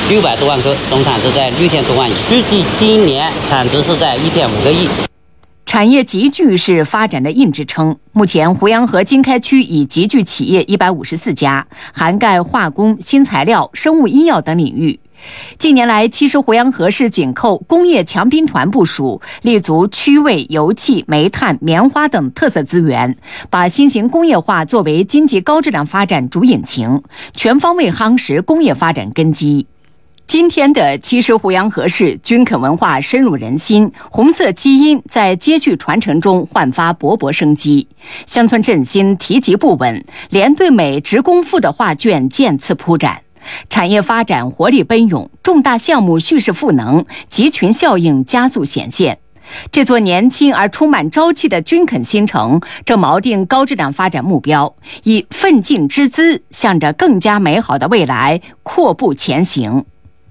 600多万颗，总产值在6000多万亿，预计今年产值是在1.5个亿。 产业集聚是发展的硬支撑。目前，胡杨河经开区已集聚企业154家，涵盖化工、新材料、生物医药等领域。近年来，其实胡杨河市紧扣工业强兵团部署，立足区位、油气、煤炭、棉花等特色资源，把新型工业化作为经济高质量发展主引擎，全方位夯实工业发展根基。今天的七十胡杨河市军垦文化深入人心，红色基因在接续传承中焕发勃勃生机。乡村振兴提及不稳，连对美职工赋的画卷渐次铺展，产业发展活力奔涌，重大项目蓄势赋能，集群效应加速显现。这座年轻而充满朝气的军垦新城正锚定高质量发展目标，以奋进之姿向着更加美好的未来阔步前行。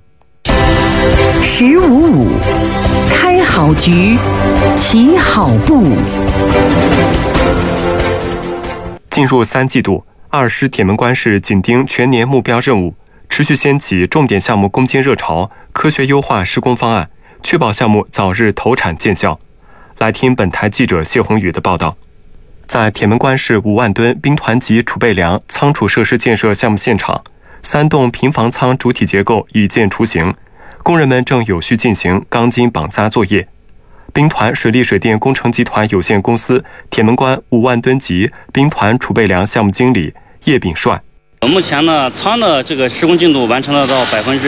1055开好局，起好步。 进入3季度，2师铁门关市紧盯全年目标任务，持续掀起重点项目攻坚热潮，科学优化施工方案，确保项目早日投产见效。来听本台记者谢宏宇的报道。在铁门关市5万吨兵团级储备粮仓储设施建设项目现场，3栋平房仓主体结构已见雏形，工人们正有序进行钢筋绑扎作业。兵团水利水电工程集团有限公司铁门关5万吨级兵团储备粮项目经理叶炳帅， 目前呢，仓的这个施工进度完成了到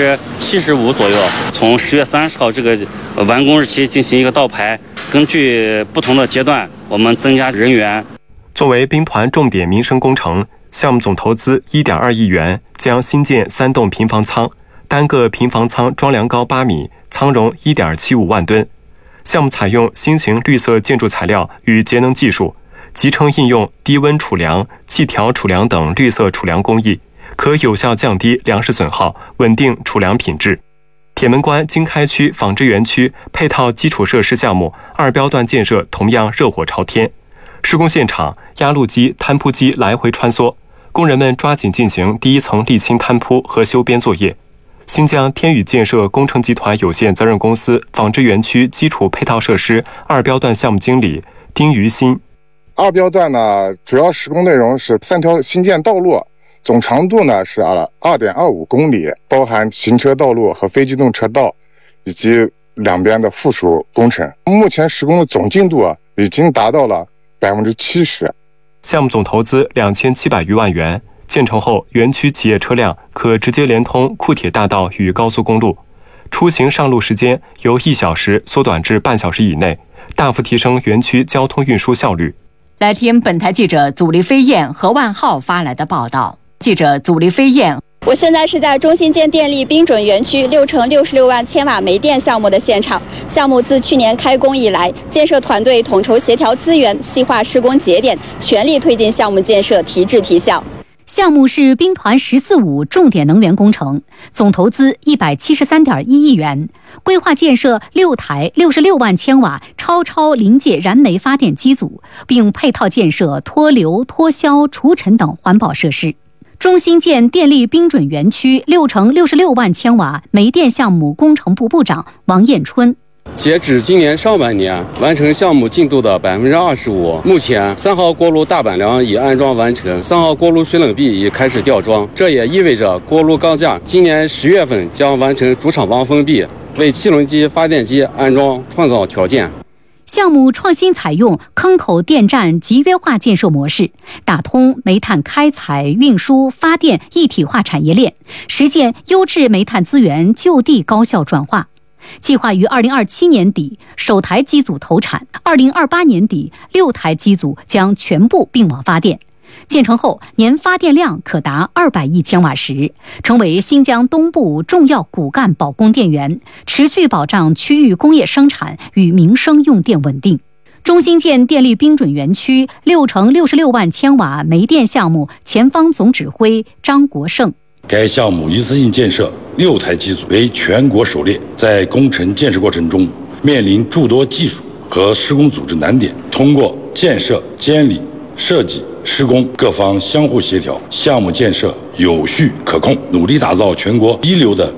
75%左右。从10月30号这个完工日期进行一个倒排，根据不同的阶段，我们增加人员。 作为兵团重点民生工程，项目总投资1.2亿元，将新建3栋平房仓，单个平房仓装梁高8米，仓容1.75万吨。项目采用新型绿色建筑材料与节能技术，集成应用低温储粮、气调储粮等绿色储粮工艺，可有效降低粮食损耗，稳定储粮品质。铁门关经开区纺织园区配套基础设施项目2标段建设同样热火朝天。施工现场，压路机、摊铺机来回穿梭，工人们抓紧进行第一层沥青摊铺和修边作业。新疆天宇建设工程集团有限责任公司纺织园区基础配套设施2标段项目经理丁于新 ，2标段呢，主要施工内容是3条新建道路，总长度呢是2.25公里，包含行车道路和非机动车道，以及两边的附属工程。目前施工的总进度已经达到了70%。 项目总投资2700余万元。建成后，园区企业车辆可直接连通库铁大道与高速公路，出行上路时间由1小时缩短至半小时以内，大幅提升园区交通运输效率。 来听本台记者祖力飞燕、何万浩发来的报道。记者祖力飞燕， 我现在是在中新建电力冰准园区6乘66万千瓦煤电项目的现场。项目自去年开工以来，建设团队统筹协调资源，细化施工节点，全力推进项目建设提质提效。 项目是兵团1045重点能源工程，总投资173.1亿元，规划建设6台66万千瓦超临界燃煤发电机组，并配套建设脱硫、脱硝、除尘等环保设施。中新建电力冰准园区6乘66万千瓦煤电项目工程部部长王彦春。 截止今年上半年，完成项目进度的25%。目前3号锅炉大板梁已安装完成，3号锅炉水冷壁已开始吊装。这也意味着锅炉钢架今年10月份将完成主厂房封闭，为汽轮机、发电机安装创造条件。 项目创新采用坑口电站集约化建设模式，打通煤炭开采、运输、发电一体化产业链，实现优质煤炭资源就地高效转化。计划于2027年底首台机组投产，2028年底6台机组将全部并网发电。建成后，年发电量可达200亿千瓦时，成为新疆东部重要骨干保供电源，持续保障区域工业生产与民生用电稳定。中新建电力冰准园区6乘66万千瓦煤电项目前方总指挥张国胜。 该项目一次性建设6台机组，为全国首例。在工程建设过程中，面临诸多技术和施工组织难点，通过建设、监理、设计、施工各方相互协调，项目建设有序可控，努力打造全国一流的